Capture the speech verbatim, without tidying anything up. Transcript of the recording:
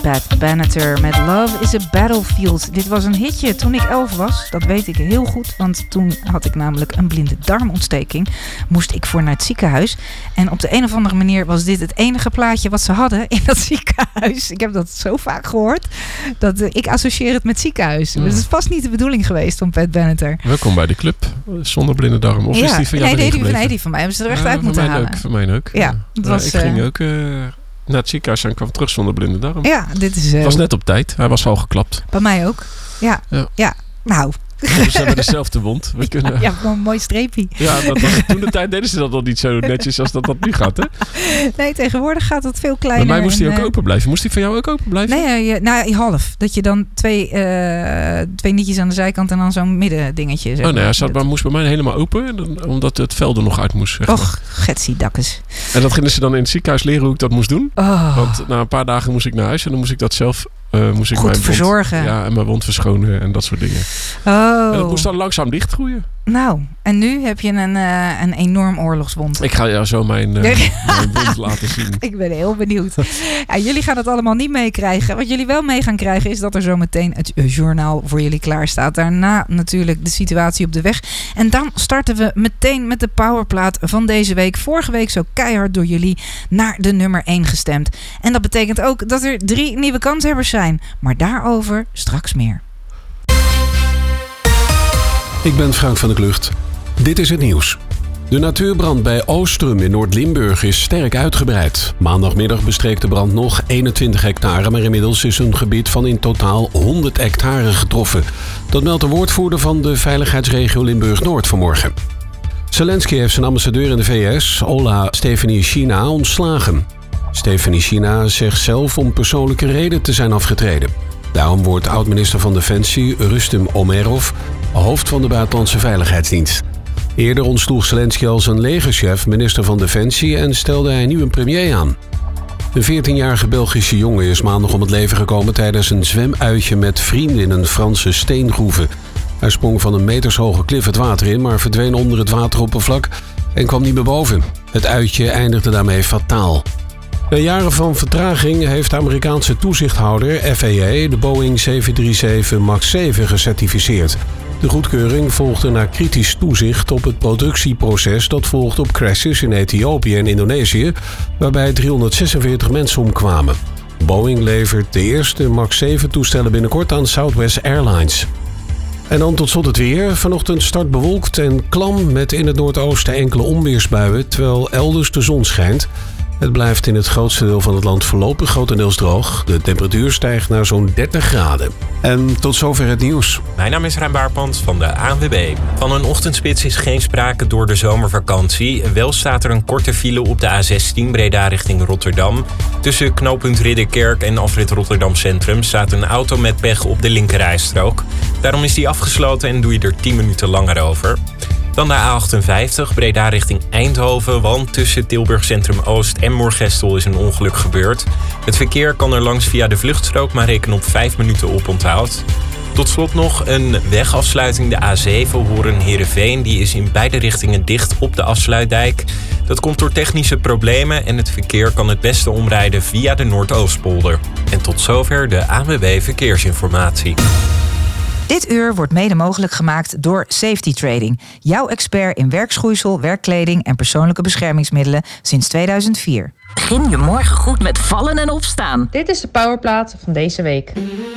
Pat Benatar met Love is a Battlefield. Dit was een hitje toen ik elf was. Dat weet ik heel goed, want toen had ik namelijk een blinde darmontsteking. Moest ik voor naar het ziekenhuis. En op de een of andere manier was dit het enige plaatje wat ze hadden in dat ziekenhuis. Ik heb dat zo vaak gehoord. Dat, uh, ik associeer het met ziekenhuis. Mm. Dus het is vast niet de bedoeling geweest van Pat Benatar. Welkom bij de club. Zonder blinde darm. Of ja, is die van jou nee, erin die, nee, die van mij hebben ze er echt ja, uit moeten mij halen. Ook, voor mij ook. Ja, ja. was, ik ging uh, ook uh, naar het ziekenhuis en kwam terug zonder blinde darm. Ja, dit is... Uh, het was net op tijd. Hij was al geklapt. Bij mij ook. Ja, ja. ja. Nou... Dus we hebben dezelfde wond. We kunnen... Ja, ja, gewoon een mooi streepje. Ja, dat was, toen de tijd deden ze dat nog niet zo netjes als dat, dat nu gaat, hè? Nee, tegenwoordig gaat het veel kleiner. Bij mij moest hij ook uh, open blijven. Moest hij van jou ook open blijven? Nee, uh, nou, half. Dat je dan twee, uh, twee nietjes aan de zijkant en dan zo'n middendingetje. Zeg oh nee, hij zat, dat... maar moest bij mij helemaal open, dan, omdat het vel er nog uit moest. Zeg maar. Och, getsie-dakkes. En dat gingen ze dan in het ziekenhuis leren hoe ik dat moest doen. Oh. Want na een paar dagen moest ik naar huis en dan moest ik dat zelf... Uh, moest ik goed mijn verzorgen. Wond, ja, en mijn wond verschonen en dat soort dingen. Oh. En dat moest dan langzaam dichtgroeien. Nou, en nu heb je een, uh, een enorm oorlogswond. Ik ga jou zo mijn, uh, mijn wond laten zien. Ik ben heel benieuwd. Ja, jullie gaan het allemaal niet meekrijgen. Wat jullie wel mee gaan krijgen is dat er zo meteen het journaal voor jullie klaar staat. Daarna natuurlijk de situatie op de weg. En dan starten we meteen met de powerplaat van deze week. Vorige week zo keihard door jullie naar de nummer één gestemd. En dat betekent ook dat er drie nieuwe kanshebbers zijn. Maar daarover straks meer. Ik ben Frank van der Klucht. Dit is het nieuws. De natuurbrand bij Oostrum in Noord-Limburg is sterk uitgebreid. Maandagmiddag bestreek de brand nog eenentwintig hectare, maar inmiddels is een gebied van in totaal honderd hectare getroffen. Dat meldt de woordvoerder van de veiligheidsregio Limburg-Noord vanmorgen. Zelensky heeft zijn ambassadeur in de V S, Ola Stefanishyna, ontslagen. Stefanishyna zegt zelf om persoonlijke reden te zijn afgetreden. Daarom wordt oud-minister van Defensie Rustem Umerov hoofd van de Buitenlandse Veiligheidsdienst. Eerder ontsloeg Zelensky als een legerchef minister van Defensie en stelde hij nu een premier aan. Een veertienjarige Belgische jongen is maandag om het leven gekomen tijdens een zwemuitje met vrienden in een Franse steengroeve. Hij sprong van een metershoge klif het water in, maar verdween onder het wateroppervlak en kwam niet meer boven. Het uitje eindigde daarmee fataal. Na jaren van vertraging heeft de Amerikaanse toezichthouder F A A de Boeing zeven drie zeven max zeven gecertificeerd. De goedkeuring volgde na kritisch toezicht op het productieproces dat volgt op crashes in Ethiopië en Indonesië, waarbij driehonderdzesenveertig mensen omkwamen. Boeing levert de eerste max zeven toestellen binnenkort aan Southwest Airlines. En dan tot slot het weer. Vanochtend start bewolkt en klam met in het noordoosten enkele onweersbuien, terwijl elders de zon schijnt. Het blijft in het grootste deel van het land voorlopig grotendeels droog. De temperatuur stijgt naar zo'n dertig graden. En tot zover het nieuws. Mijn naam is Rijn Baarpans van de A N W B. Van een ochtendspits is geen sprake door de zomervakantie. Wel staat er een korte file op de A zestien Breda richting Rotterdam. Tussen knooppunt Ridderkerk en afrit Rotterdam Centrum staat een auto met pech op de linkerrijstrook. Daarom is die afgesloten en doe je er tien minuten langer over. Dan de A achtenvijftig, Breda richting Eindhoven, want tussen Tilburg Centrum Oost en Moergestel is een ongeluk gebeurd. Het verkeer kan er langs via de vluchtstrook, maar reken op vijf minuten oponthoud. Tot slot nog een wegafsluiting, de A zeven Hoorn-Heerenveen. Die is in beide richtingen dicht op de afsluitdijk. Dat komt door technische problemen en het verkeer kan het beste omrijden via de Noordoostpolder. En tot zover de A N W B Verkeersinformatie. Dit uur wordt mede mogelijk gemaakt door Safety Trading. Jouw expert in werkschoeisel, werkkleding en persoonlijke beschermingsmiddelen sinds tweeduizend vier. Begin je morgen goed met vallen en opstaan. Dit is de powerplaat van deze week.